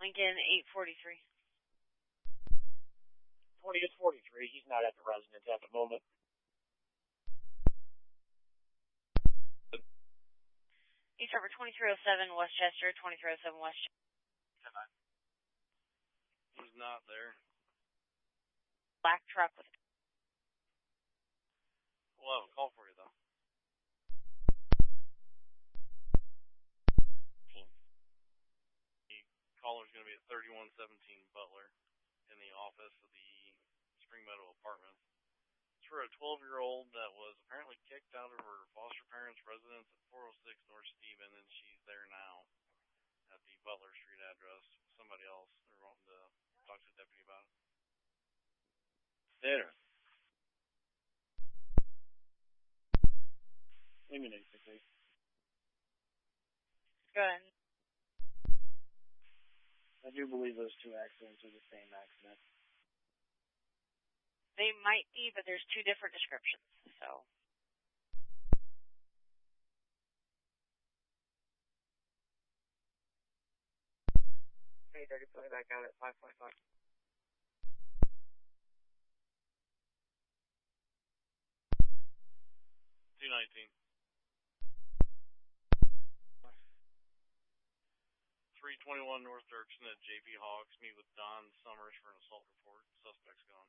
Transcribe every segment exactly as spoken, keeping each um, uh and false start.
Lincoln eight forty-three. twenty is forty-three. He's not at the residence at the moment. East River twenty-three oh seven Westchester, twenty-three oh seven Westchester. He's not there. Black truck with... We'll have a call for you, though. Team. The caller's going to be at thirty-one seventeen Butler in the office of the Spring Meadow Apartments. It's for a twelve-year-old that was apparently kicked out of her foster parents' residence at four oh six North Stephen, and she's there now at the Butler Street address. Somebody else, they're wanting to talk to the deputy about it. There. Eliminate the case. Go ahead. I do believe those two accidents are the same accident. They might be, but there's two different descriptions, so... Hey, thirty, play back out at five point five. two nineteen. three twenty-one North Dirksen at J P Hawks. Meet with Don Summers for an assault report. Suspect's gone.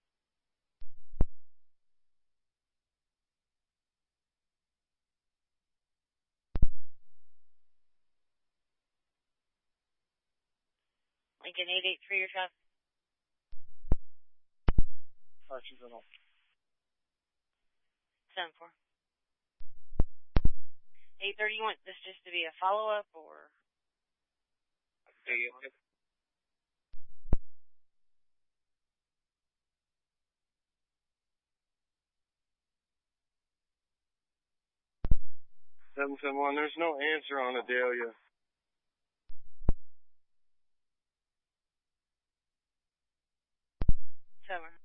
Lincoln eight eighty-three, your traffic. Archie's at all. seven four. eight thirty, you want this just to be a follow-up, or? Hey, seven seven one, there's no answer on Adelia. Summer.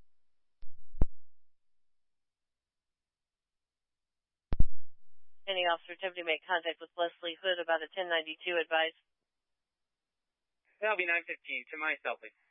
Any officer attempting to make contact with Leslie Hood about a ten ninety-two advice? That'll be nine fifteen. To my Southie.